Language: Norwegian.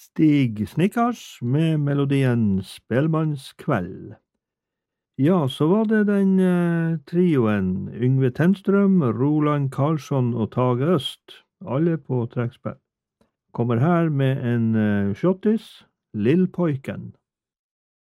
Stig Snickers med melodien Spellemannskveld. Ja, så var det den trioen Yngve Tenstrøm, Roland Karlsson og Tage Øst, alle på trekkspill. Kommer her med en shottis, Lillpojken.